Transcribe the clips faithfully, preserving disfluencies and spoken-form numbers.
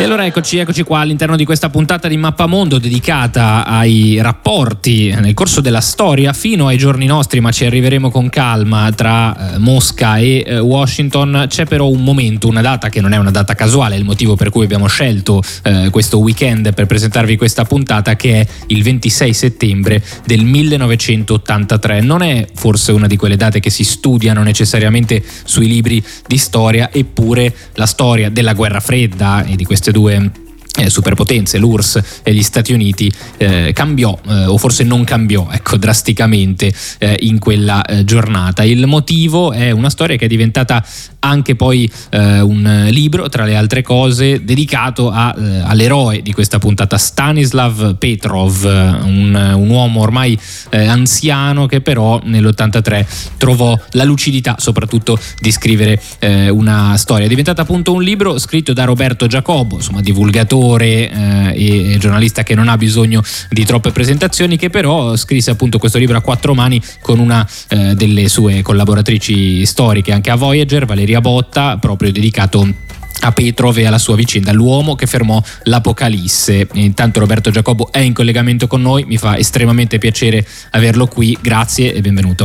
allora eccoci, eccoci qua all'interno di questa puntata di Mappamondo dedicata ai rapporti nel corso della storia fino ai giorni nostri, ma ci arriveremo con calma, tra eh, Mosca e eh, Washington. C'è però un momento, una data che non è una data casuale, è il motivo per cui abbiamo scelto eh, questo weekend per presentarvi questa puntata, che è il ventisei settembre del millenovecentottantatré. Non è forse una di quelle date che si studiano necessariamente sui libri di storia, eppure la storia della guerra fredda e di queste due eh, superpotenze, l'U R S S e gli Stati Uniti, eh, cambiò eh, o forse non cambiò ecco drasticamente eh, in quella eh, giornata. Il motivo è una storia che è diventata anche poi eh, un libro, tra le altre cose, dedicato a, eh, all'eroe di questa puntata, Stanislav Petrov, un, un uomo ormai eh, anziano che però nell'ottantatré trovò la lucidità soprattutto di scrivere eh, una storia. È diventata appunto un libro scritto da Roberto Giacobbo, insomma divulgatore eh, e giornalista che non ha bisogno di troppe presentazioni, che però scrisse appunto questo libro a quattro mani con una eh, delle sue collaboratrici storiche anche a Voyager, Valeria Botta, proprio dedicato a Petrov e alla sua vicenda, l'uomo che fermò l'Apocalisse. Intanto Roberto Giacobbo è in collegamento con noi, mi fa estremamente piacere averlo qui, grazie e benvenuto.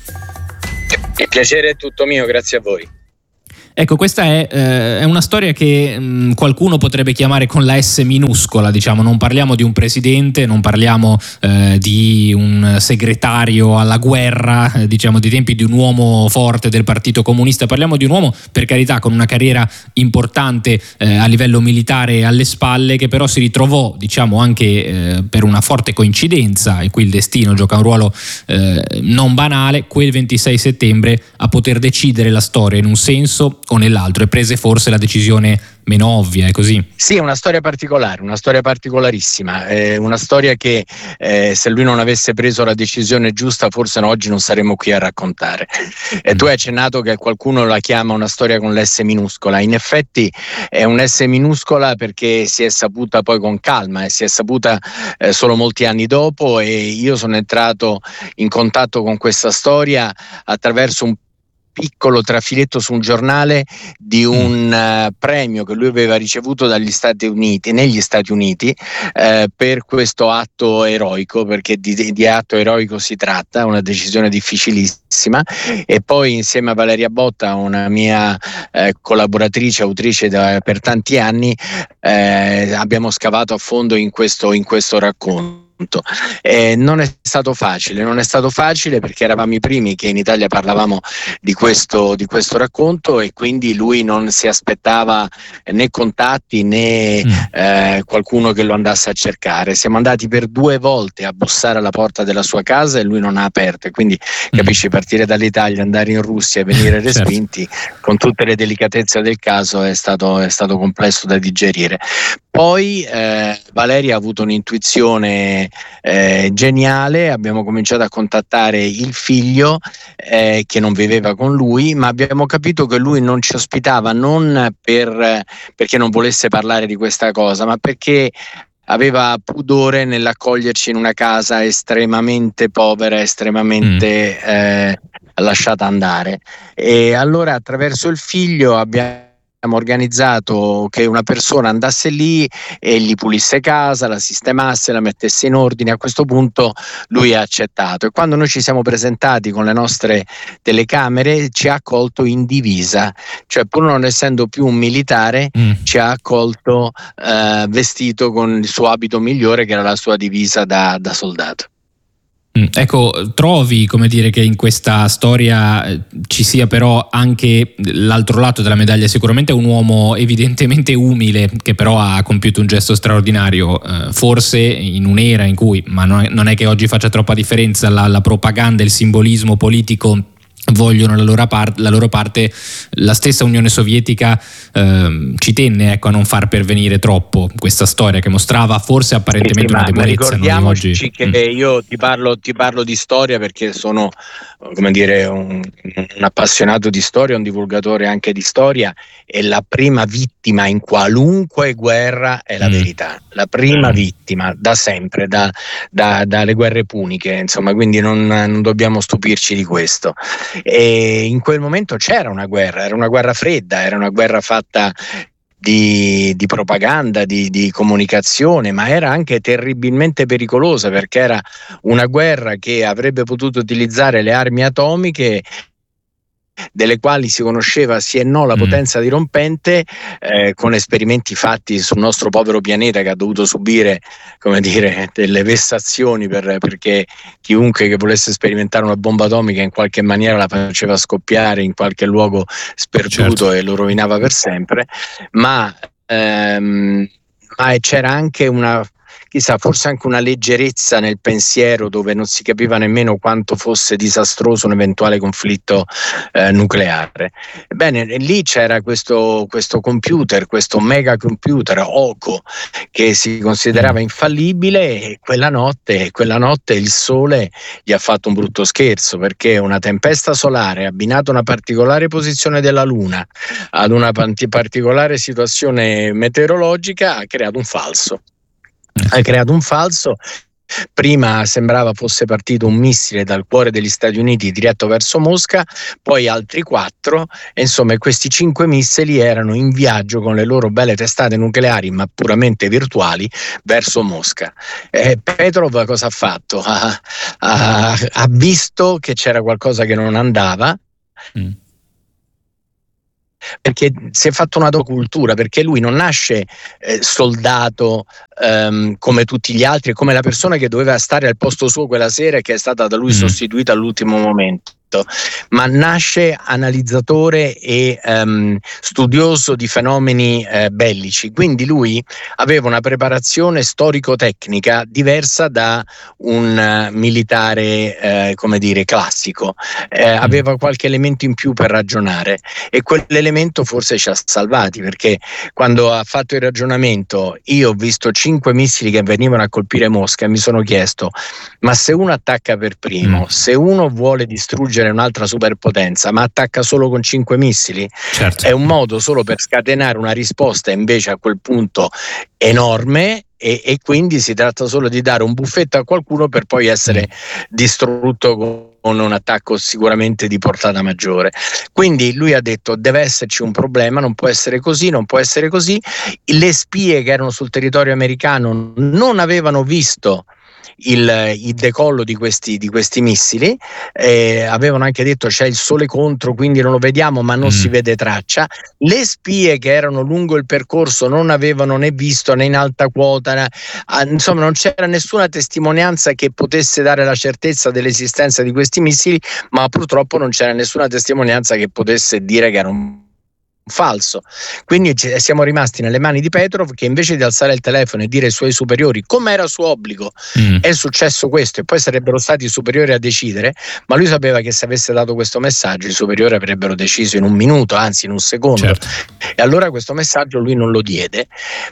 Il piacere è tutto mio, grazie a voi. Ecco, questa è, eh, è una storia che mh, qualcuno potrebbe chiamare con la S minuscola, diciamo. Non parliamo di un presidente, non parliamo eh, di un segretario alla guerra, eh, diciamo di tempi di un uomo forte del Partito Comunista, parliamo di un uomo, per carità, con una carriera importante eh, a livello militare alle spalle, che però si ritrovò, diciamo anche eh, per una forte coincidenza, e qui il destino gioca un ruolo eh, non banale, quel ventisei settembre a poter decidere la storia in un senso o nell'altro, e prese forse la decisione meno ovvia, è così? Sì, è una storia particolare, una storia particolarissima, è una storia che eh, se lui non avesse preso la decisione giusta forse no, oggi non saremmo qui a raccontare. E tu hai accennato che qualcuno la chiama una storia con l'S minuscola, in effetti è un S minuscola perché si è saputa poi con calma e si è saputa eh, solo molti anni dopo, e io sono entrato in contatto con questa storia attraverso un piccolo trafiletto su un giornale di un uh, premio che lui aveva ricevuto dagli Stati Uniti, negli Stati Uniti uh, per questo atto eroico, perché di, di atto eroico si tratta, una decisione difficilissima. E poi insieme a Valeria Botta, una mia uh, collaboratrice, autrice da, per tanti anni, uh, abbiamo scavato a fondo in questo, in questo racconto. Eh, non è stato facile, non è stato facile perché eravamo i primi che in Italia parlavamo di questo, di questo racconto, e quindi lui non si aspettava né contatti né mm. eh, qualcuno che lo andasse a cercare. Siamo andati per due volte a bussare alla porta della sua casa e lui non ha aperto, e quindi mm. capisci, partire dall'Italia, andare in Russia e venire respinti, certo, con tutte le delicatezze del caso, è stato, è stato complesso da digerire. Poi eh, Valeria ha avuto un'intuizione eh, geniale, abbiamo cominciato a contattare il figlio eh, che non viveva con lui, ma abbiamo capito che lui non ci ospitava non per, perché non volesse parlare di questa cosa, ma perché aveva pudore nell'accoglierci in una casa estremamente povera, estremamente mm. eh, lasciata andare. E allora attraverso il figlio abbiamo Abbiamo organizzato che una persona andasse lì e gli pulisse casa, la sistemasse, la mettesse in ordine. A questo punto lui ha accettato, e quando noi ci siamo presentati con le nostre telecamere ci ha accolto in divisa, cioè pur non essendo più un militare mm. ci ha accolto eh, vestito con il suo abito migliore, che era la sua divisa da, da soldato. Ecco, trovi, come dire, che in questa storia ci sia però anche l'altro lato della medaglia, sicuramente un uomo evidentemente umile che però ha compiuto un gesto straordinario, eh, forse in un'era in cui, ma non è, non è che oggi faccia troppa differenza, la, la propaganda e il simbolismo politico vogliono la loro, par- la loro parte. La stessa Unione Sovietica ehm, ci tenne ecco, a non far pervenire troppo questa storia che mostrava forse apparentemente sì, una ma, debolezza. Ma ricordiamoci oggi. che mm. io ti parlo, ti parlo di storia perché sono, come dire, un, un appassionato di storia, un divulgatore anche di storia, e la prima vittima in qualunque guerra è la mm. verità, la prima mm. vittima da sempre, da, da, dalle guerre puniche, insomma, quindi non, non dobbiamo stupirci di questo. E in quel momento c'era una guerra, era una guerra fredda, era una guerra fatta di, di propaganda, di, di comunicazione, ma era anche terribilmente pericolosa, perché era una guerra che avrebbe potuto utilizzare le armi atomiche, delle quali si conosceva sì e no la potenza dirompente, eh, con esperimenti fatti sul nostro povero pianeta, che ha dovuto subire, come dire, delle vessazioni per, perché chiunque che volesse sperimentare una bomba atomica in qualche maniera la faceva scoppiare in qualche luogo sperduto, certo, e lo rovinava per sempre. Ma, ehm, ma c'era anche una, chissà, forse anche una leggerezza nel pensiero, dove non si capiva nemmeno quanto fosse disastroso un eventuale conflitto eh, nucleare. Ebbene, lì c'era questo, questo computer, questo mega computer Oco, che si considerava infallibile, e quella notte, quella notte il sole gli ha fatto un brutto scherzo, perché una tempesta solare abbinata a una particolare posizione della Luna ad una particolare situazione meteorologica ha creato un falso. Ha creato un falso. Prima sembrava fosse partito un missile dal cuore degli Stati Uniti diretto verso Mosca, poi altri quattro, e insomma questi cinque missili erano in viaggio con le loro belle testate nucleari, ma puramente virtuali, verso Mosca. Eh, Petrov cosa ha fatto? Ha, ha, ha visto che c'era qualcosa che non andava. Mm. Perché si è fatto una cultura, perché lui non nasce eh, soldato ehm, come tutti gli altri, come la persona che doveva stare al posto suo quella sera e che è stata da lui mm. sostituita all'ultimo momento, ma nasce analizzatore e ehm, studioso di fenomeni eh, bellici. Quindi lui aveva una preparazione storico-tecnica diversa da un uh, militare eh, come dire classico, eh, aveva qualche elemento in più per ragionare, e quell'elemento forse ci ha salvati, perché quando ha fatto il ragionamento, io ho visto cinque missili che venivano a colpire Mosca e mi sono chiesto, ma se uno attacca per primo, mm. se uno vuole distruggere un'altra superpotenza, ma attacca solo con cinque missili, certo, è un modo solo per scatenare una risposta invece a quel punto enorme, e, e quindi si tratta solo di dare un buffetto a qualcuno per poi essere mm. distrutto con un attacco sicuramente di portata maggiore. Quindi lui ha detto: deve esserci un problema, non può essere così, non può essere così. Le spie che erano sul territorio americano non avevano visto Il, il decollo di questi, di questi missili, eh, avevano anche detto c'è il sole contro, quindi non lo vediamo, ma non mm. si vede traccia. Le spie che erano lungo il percorso non avevano né visto né in alta quota, eh, insomma non c'era nessuna testimonianza che potesse dare la certezza dell'esistenza di questi missili, ma purtroppo non c'era nessuna testimonianza che potesse dire che erano falso. Quindi siamo rimasti nelle mani di Petrov, che invece di alzare il telefono e dire ai suoi superiori, come era suo obbligo, mm. è successo questo, e poi sarebbero stati i superiori a decidere, ma lui sapeva che se avesse dato questo messaggio i superiori avrebbero deciso in un minuto, anzi in un secondo, certo. E allora questo messaggio lui non lo diede.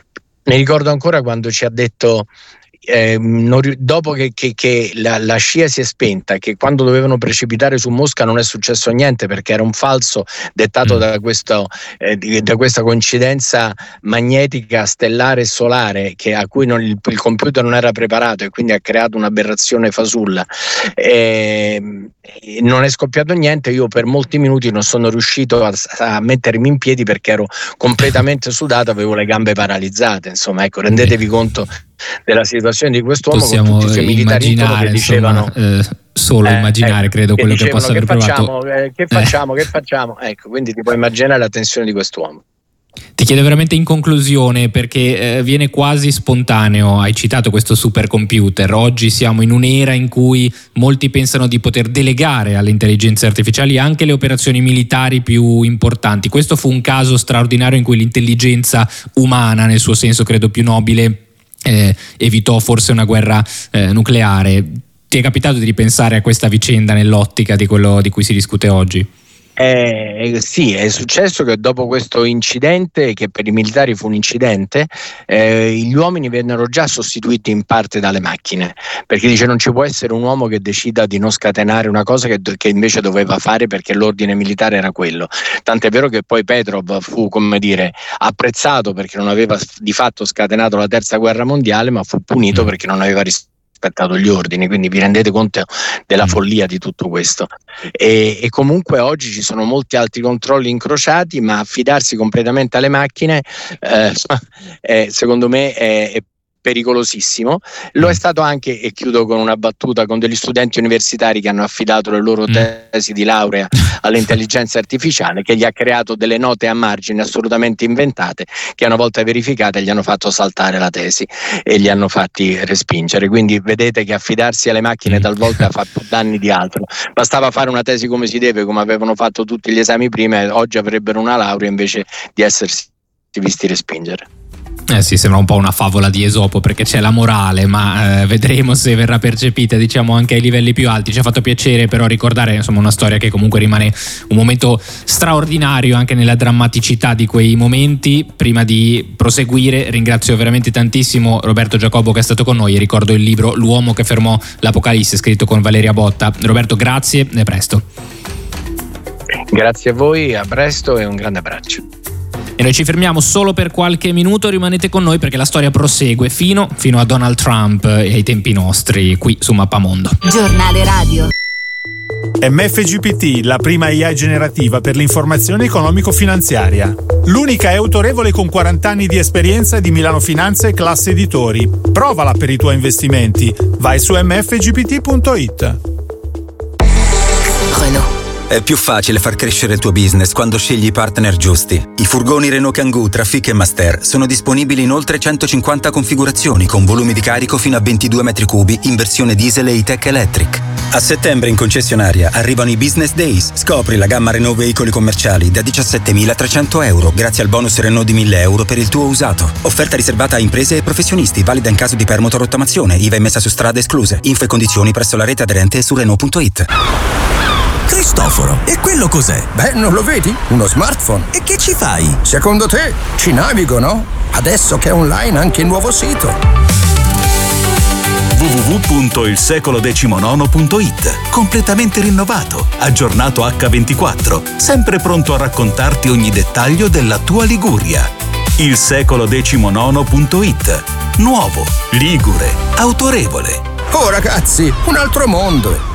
Mi ricordo ancora quando ci ha detto, Eh, non, dopo che, che, che la, la scia si è spenta, che quando dovevano precipitare su Mosca non è successo niente, perché era un falso dettato mm. da, questo, eh, da questa coincidenza magnetica stellare e solare, che, a cui non, il, il computer non era preparato, e quindi ha creato un'aberrazione fasulla. Eh, non è scoppiato niente. Io per molti minuti non sono riuscito a, a mettermi in piedi perché ero completamente sudato, avevo le gambe paralizzate. Insomma, ecco, rendetevi conto della situazione di quest'uomo. Possiamo con tutti i suoi militari che dicevano, insomma, eh, solo eh, immaginare eh, credo quello che possa aver provato. Eh, che facciamo, eh. che facciamo? Ecco, quindi ti puoi immaginare la tensione di quest'uomo. Ti chiedo veramente in conclusione, perché eh, viene quasi spontaneo, hai citato questo supercomputer. Oggi siamo in un'era in cui molti pensano di poter delegare alle intelligenze artificiali anche le operazioni militari più importanti. Questo fu un caso straordinario in cui l'intelligenza umana, nel suo senso credo più nobile, eh, evitò forse una guerra eh, nucleare. Ti è capitato di ripensare a questa vicenda nell'ottica di quello di cui si discute oggi? Eh, sì, è successo che dopo questo incidente, che per i militari fu un incidente, eh, gli uomini vennero già sostituiti in parte dalle macchine, perché dice non ci può essere un uomo che decida di non scatenare una cosa che, che invece doveva fare, perché l'ordine militare era quello. Tant'è vero che poi Petrov fu, come dire, apprezzato perché non aveva di fatto scatenato la terza guerra mondiale, ma fu punito perché non aveva rispettato aspettato gli ordini, quindi vi rendete conto della follia di tutto questo. E, e comunque oggi ci sono molti altri controlli incrociati, ma affidarsi completamente alle macchine eh, è, secondo me è, è pericolosissimo. Lo è stato anche, e chiudo con una battuta, con degli studenti universitari che hanno affidato le loro tesi di laurea all'intelligenza artificiale, che gli ha creato delle note a margine assolutamente inventate, che una volta verificate gli hanno fatto saltare la tesi e li hanno fatti respingere. Quindi vedete che affidarsi alle macchine talvolta fa più danni di altro. Bastava fare una tesi come si deve, come avevano fatto tutti gli esami prima, e oggi avrebbero una laurea invece di essersi visti respingere. Eh sì, sembra un po' una favola di Esopo, perché c'è la morale, ma eh, vedremo se verrà percepita, diciamo, anche ai livelli più alti. Ci ha fatto piacere però ricordare, insomma, una storia che comunque rimane un momento straordinario anche nella drammaticità di quei momenti. Prima di proseguire ringrazio veramente tantissimo Roberto Giacobbo che è stato con noi, e ricordo il libro L'uomo che fermò l'Apocalisse, scritto con Valeria Botta. Roberto, grazie e a presto. Grazie a voi, a presto e un grande abbraccio. E noi ci fermiamo solo per qualche minuto, rimanete con noi perché la storia prosegue fino, fino a Donald Trump e ai tempi nostri qui su Mappamondo. Giornale radio. M F G P T, la prima A I generativa per l'informazione economico-finanziaria. L'unica è autorevole con quaranta anni di esperienza di Milano Finanza e Classe Editori. Provala per i tuoi investimenti. Vai su m f g p t punto i t. Renault. È più facile far crescere il tuo business quando scegli i partner giusti. I furgoni Renault Kangoo, Trafic e Master sono disponibili in oltre centocinquanta configurazioni con volumi di carico fino a ventidue metri cubi in versione diesel e E-Tech Electric. A settembre in concessionaria arrivano i Business Days. Scopri la gamma Renault veicoli commerciali da diciassettemilatrecento euro grazie al bonus Renault di mille euro per il tuo usato. Offerta riservata a imprese e professionisti, valida in caso di permuta o rottamazione, I V A e messa su strada escluse. Info e condizioni presso la rete aderente e su Renault punto i t. Cristoforo, e quello cos'è? Beh, non lo vedi? Uno smartphone. E che ci fai? Secondo te ci navigo, no? Adesso che è online anche il nuovo sito. w w w punto il secolo diciannove punto i t. Completamente rinnovato, aggiornato acca ventiquattro, sempre pronto a raccontarti ogni dettaglio della tua Liguria. il secolo diciannove punto i t. Nuovo, ligure, autorevole. Oh ragazzi, un altro mondo.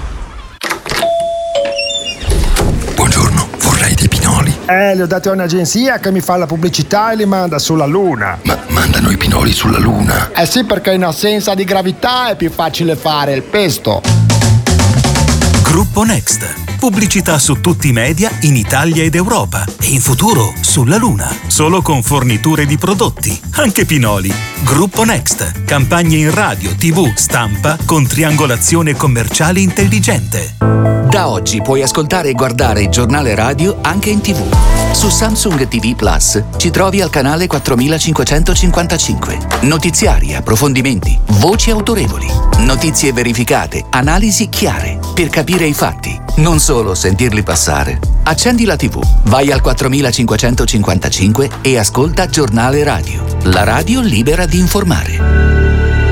Buongiorno, vorrei dei pinoli. Eh, li ho dati a un'agenzia che mi fa la pubblicità e li manda sulla Luna. Ma mandano i pinoli sulla Luna? Eh sì, perché in assenza di gravità è più facile fare il pesto. Gruppo Next. Pubblicità su tutti i media in Italia ed Europa e in futuro sulla Luna. Solo con forniture di prodotti, anche pinoli. Gruppo Next. Campagne in radio, tivù, stampa con triangolazione commerciale intelligente. Da oggi puoi ascoltare e guardare il giornale radio anche in tivù. Su Samsung T V Plus ci trovi al canale quattromilacinquecentocinquantacinque. Notiziari, approfondimenti, voci autorevoli, notizie verificate, analisi chiare per capire i fatti, non solo sentirli passare. Accendi la tivù, vai al quattromilacinquecentocinquantacinque e ascolta Giornale Radio. La radio libera di informare.